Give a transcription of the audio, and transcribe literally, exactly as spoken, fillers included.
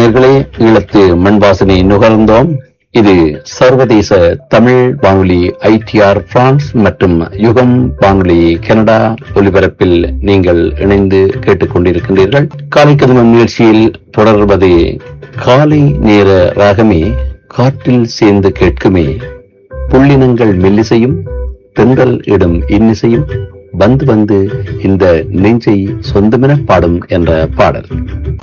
நேயர்களே, ஈழத்து மண் வாசனை நுகர்ந்தோம். இது சர்வதேச தமிழ் வானொலி ஐடிஆர் பிரான்ஸ் மற்றும் யுகம் வானொலி கனடா ஒலிபரப்பில் நீங்கள் இணைந்து கேட்டுக்கொண்டிருக்கின்றீர்கள். காலை கதமம் நிகழ்ச்சியில் தொடர்வது காலை நேர ராகமே காற்றில் சேர்ந்து கேட்குமே, புள்ளினங்கள் மெல்லிசையும் தென்றல் இடும் இன்னிசையும் வந்து வந்து இந்த நெஞ்சை சொந்தமென பாடும் என்ற பாடல்.